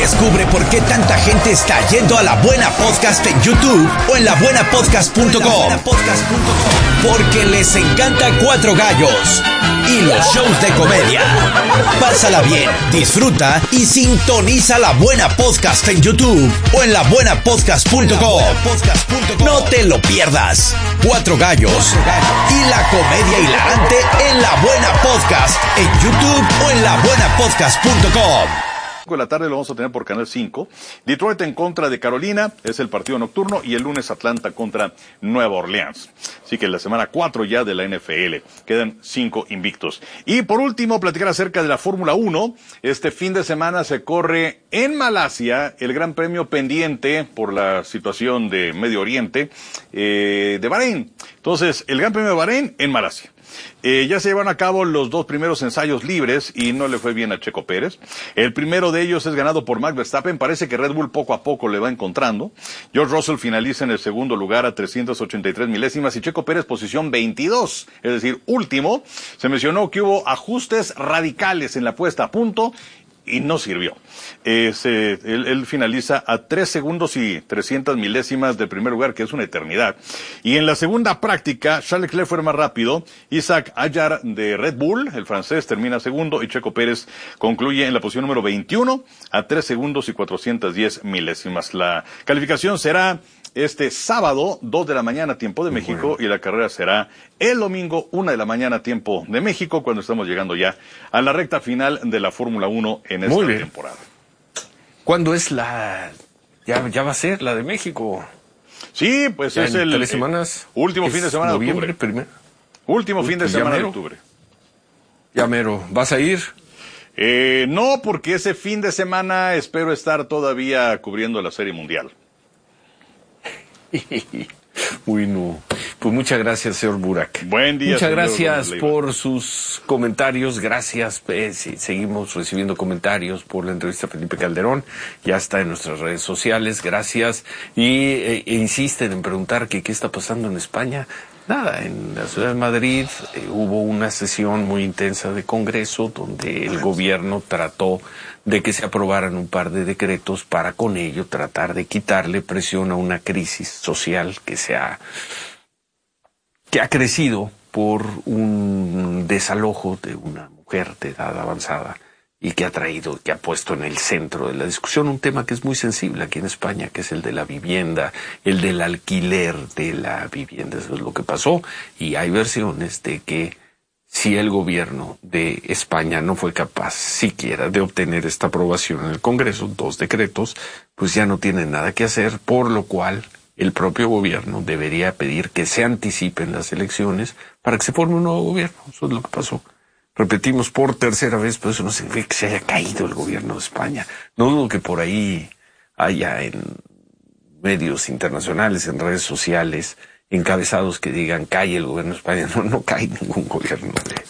Descubre por qué tanta gente está yendo a La Buena Podcast en YouTube o en labuenapodcast.com. Porque les encanta Cuatro Gallos y los shows de comedia. Pásala bien, disfruta y sintoniza La Buena Podcast en YouTube o en labuenapodcast.com. No te lo pierdas. Cuatro Gallos y la comedia hilarante en La Buena Podcast en YouTube o en labuenapodcast.com. De la tarde lo vamos a tener por Canal 5. Detroit en contra de Carolina, es el partido nocturno, y el lunes Atlanta contra Nueva Orleans. Así que la semana 4 ya de la NFL. Quedan 5 invictos. Y por último, platicar acerca de la Fórmula 1. Este fin de semana se corre en Malasia el Gran Premio pendiente por la situación de Medio Oriente de Bahrein. Entonces, el Gran Premio de Bahrein en Malasia. Ya se llevaron a cabo los 2 primeros ensayos libres y no le fue bien a Checo Pérez. El primero de ellos es ganado por Max Verstappen. Parece que Red Bull poco a poco le va encontrando. George Russell finaliza en el segundo lugar a 383 milésimas y Checo Pérez posición 22, es decir, último. Se mencionó que hubo ajustes radicales en la puesta a punto y no sirvió. Él finaliza a 3 segundos y 300 milésimas del primer lugar, que es una eternidad. Y en la segunda práctica, Charles Leclerc fue más rápido. Isaac Ayar de Red Bull, el francés, termina segundo y Checo Pérez concluye en la posición número 21 a 3 segundos y 410 milésimas. La calificación será este sábado, 2 de la mañana, tiempo de México, y la carrera será el domingo, 1 de la mañana, tiempo de México, cuando estamos llegando ya a la recta final de la Fórmula 1 en esta temporada. ¿Cuándo es la...? Ya va a ser la de México. Sí, pues ya es en 3 semanas. Último fin de semana de octubre. Primero. Último fin de semana de octubre. Ya mero. ¿Vas a ir? No, porque ese fin de semana espero estar todavía cubriendo la Serie Mundial. Uy, no. Pues muchas gracias, señor Burak. Buen día. Muchas gracias por sus comentarios. Gracias. Sí, seguimos recibiendo comentarios por la entrevista a Felipe Calderón. Ya está en nuestras redes sociales. Gracias. Y insisten en preguntar qué está pasando en España. Nada, en la ciudad de Madrid hubo una sesión muy intensa de Congreso donde el gobierno trató de que se aprobaran un par de decretos para con ello tratar de quitarle presión a una crisis social que ha crecido por un desalojo de una mujer de edad avanzada y que ha puesto en el centro de la discusión un tema que es muy sensible aquí en España, que es el de la vivienda, el del alquiler de la vivienda. Eso es lo que pasó, y hay versiones de que si el gobierno de España no fue capaz siquiera de obtener esta aprobación en el Congreso, 2 decretos, pues ya no tiene nada que hacer, por lo cual el propio gobierno debería pedir que se anticipen las elecciones para que se forme un nuevo gobierno. Eso es lo que pasó. Repetimos por tercera vez, pero eso no significa que se haya caído el gobierno de España. No dudo que por ahí haya en medios internacionales, en redes sociales, encabezados que digan cae el gobierno de España. No cae ningún gobierno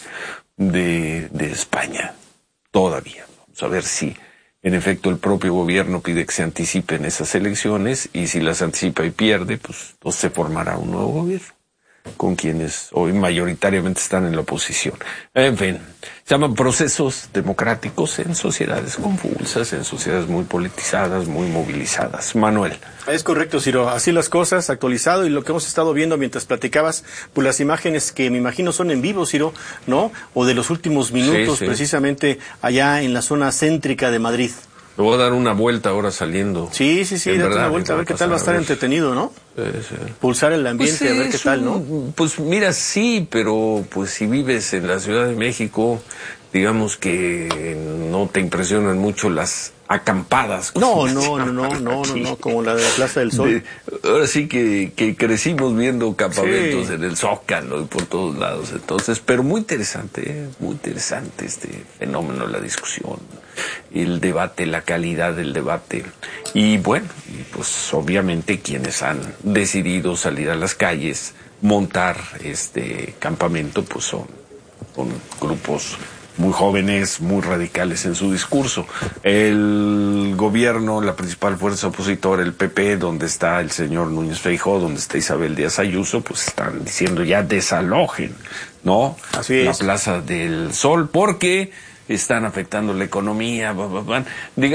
de España todavía. Vamos a ver si en efecto el propio gobierno pide que se anticipen esas elecciones, y si las anticipa y pierde, pues se formará un nuevo gobierno con quienes hoy mayoritariamente están en la oposición. En fin, se llaman procesos democráticos en sociedades convulsas, en sociedades muy politizadas, muy movilizadas. Manuel. Es correcto, Ciro. Así las cosas, actualizado, y lo que hemos estado viendo mientras platicabas, pues las imágenes que me imagino son en vivo, Ciro, ¿no? O de los últimos minutos, sí. Precisamente allá en la zona céntrica de Madrid. Le voy a dar una vuelta ahora saliendo. Sí, date una vuelta a ver qué tal va a estar entretenido, ¿no? Pulsar el ambiente, pues a ver qué tal, ¿no? Pues mira, sí, pero pues si vives en la Ciudad de México, digamos que no te impresionan mucho las acampadas. No, como la de la Plaza del Sol. Ahora sí que crecimos viendo campamentos en el Zócalo y por todos lados, entonces, pero muy interesante este fenómeno, la discusión, el debate, la calidad del debate. Y bueno, pues obviamente quienes han decidido salir a las calles, montar este campamento, pues son grupos muy jóvenes, muy radicales en su discurso. El gobierno, la principal fuerza opositora, el PP, donde está el señor Núñez Feijóo, donde está Isabel Díaz Ayuso, pues están diciendo ya desalojen, ¿no? Así es. La Plaza del Sol, porque están afectando la economía,